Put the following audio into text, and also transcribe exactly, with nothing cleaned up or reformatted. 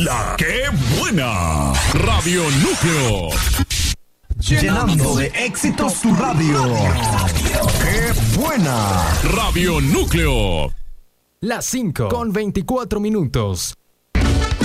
¡La que buena! Radio Núcleo. Llenando de éxitos tu radio. ¡Qué buena! Radio Núcleo. Las cinco con veinticuatro minutos.